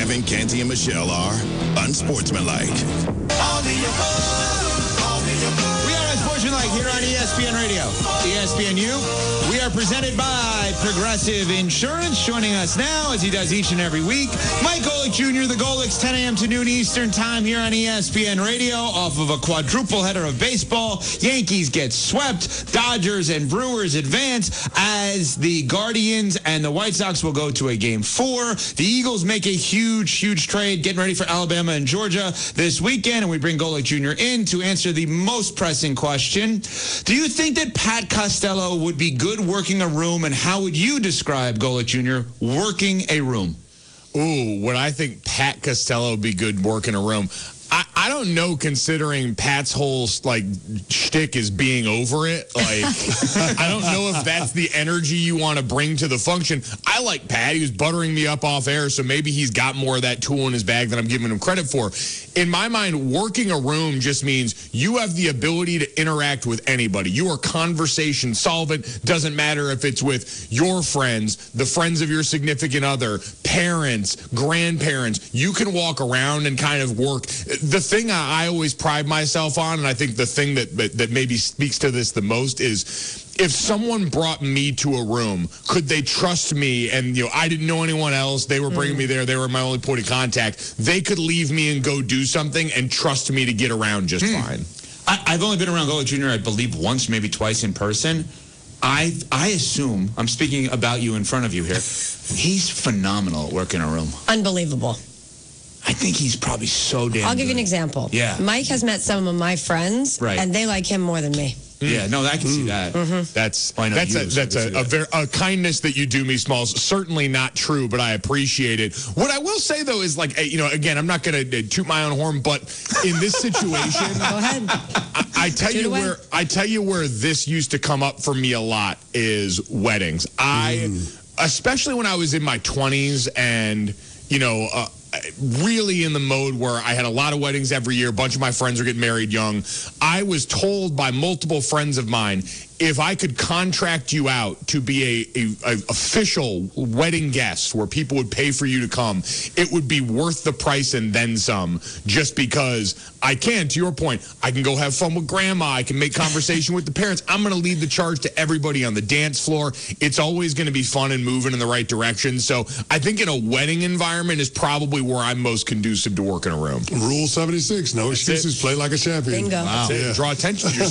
Kevin, Canty, and Michelle are unsportsmanlike. We are unsportsmanlike here on ESPN Radio, ESPNU. We are presented by Progressive Insurance. Joining us now, as he does each and every week, Mike Golic Jr., the Golics, 10 a.m. to noon Eastern time here on ESPN Radio, off of a quadruple header of baseball. Yankees get swept. Dodgers and Brewers advance as the Guardians and the White Sox will go to a Game 4. The Eagles make a huge trade, getting ready for Alabama and Georgia this weekend, and we bring Golic Jr. in to answer the most pressing question. Do you think that Pat Costello would be good working a room, and how would you describe, Golic Jr., working a room? Ooh, would I think Pat Costello would be good working a room? I don't know, considering Pat's whole, shtick is being over it. I don't know if that's the energy you want to bring to the function. I like Pat. He was buttering me up off air, so maybe he's got more of that tool in his bag than I'm giving him credit for. In my mind, working a room just means you have the ability to interact with anybody. You are conversation solvent. Doesn't matter if it's with your friends, the friends of your significant other, parents, grandparents. You can walk around and kind of work. The thing I always pride myself on, and I think the thing that maybe speaks to this the most, is if someone brought me to a room, could they trust me? And I didn't know anyone else. They were bringing me there. They were my only point of contact. They could leave me and go do something and trust me to get around just fine. I've only been around Golic Jr., I believe, once, maybe twice in person. I assume, I'm speaking about you in front of you here, he's phenomenal at working a room. Unbelievable. I think he's probably so damn I'll give you an good. example. Yeah. Mike has met some of my friends, Right. and they like him more than me. Yeah, no, I can see that. That's Well, a kindness that you do me, Smalls. Certainly not true, but I appreciate it. What I will say, though, is again, I'm not going to toot my own horn, but in this situation, Go ahead. I tell you where this used to come up for me a lot is weddings. Especially when I was in my 20s and really in the mode where I had a lot of weddings every year. A bunch of my friends are getting married young. I was told by multiple friends of mine, if I could contract you out to be a official wedding guest where people would pay for you to come, it would be worth the price and then some, just because to your point, I can go have fun with grandma. I can make conversation with the parents. I'm going to lead the charge to everybody on the dance floor. It's always going to be fun and moving in the right direction. So I think in a wedding environment is probably where I'm most conducive to working a room. Rule 76, no excuses, play like a champion. Bingo. Wow. Draw attention to yourself.